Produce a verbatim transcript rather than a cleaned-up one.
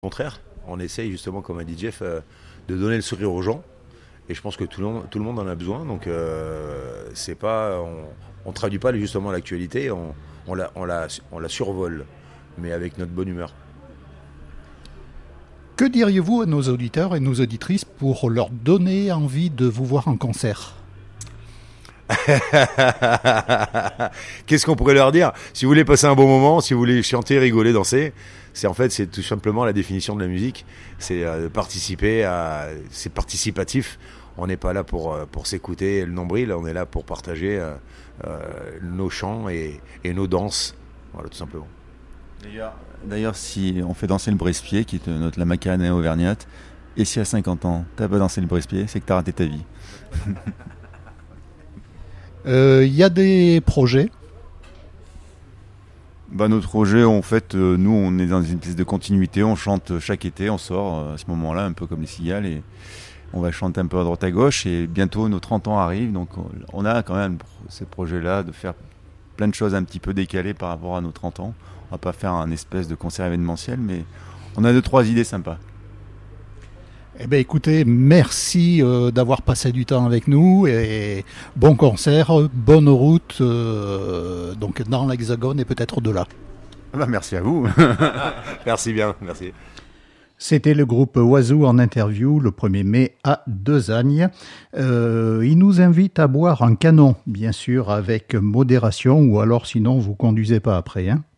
Au contraire, on essaye justement, comme a dit Jeff, euh, de donner le sourire aux gens. Et je pense que tout le monde, tout le monde en a besoin. Donc, euh, c'est pas, on ne traduit pas justement l'actualité, on, on, la, on, la, on la survole, mais avec notre bonne humeur. Que diriez-vous à nos auditeurs et nos auditrices pour leur donner envie de vous voir en concert ? Qu'est-ce qu'on pourrait leur dire ? Si vous voulez passer un bon moment, si vous voulez chanter, rigoler, danser, c'est en fait c'est tout simplement la définition de la musique. C'est euh, participer à, c'est participatif. On n'est pas là pour pour s'écouter le nombril, on est là pour partager euh, euh, nos chants et, et nos danses. Voilà, tout simplement. D'ailleurs, d'ailleurs, si on fait danser le brise-pied, qui est notre la Macarena auvergnate, et si à cinquante ans t'as pas dansé le brise-pied, c'est que t'as raté ta vie. Il euh, y a des projets. Bah, notre projet, en fait, euh, nous, on est dans une espèce de continuité. On chante chaque été, on sort euh, à ce moment-là, un peu comme les cigales, et on va chanter un peu à droite à gauche. Et bientôt, nos trente ans arrivent, donc on a quand même ce projet-là de faire plein de choses un petit peu décalées par rapport à nos trente ans. On va pas faire un espèce de concert événementiel, mais on a deux, trois idées sympas. Eh bien, écoutez, merci euh, d'avoir passé du temps avec nous et bon concert, bonne route euh, donc dans l'Hexagone et peut-être au-delà. Bah, merci à vous. Merci bien, merci. C'était le groupe Oiseau en interview le premier mai à Desagne. Euh, il nous invite à boire un canon, bien sûr, avec modération, ou alors sinon vous conduisez pas après, hein.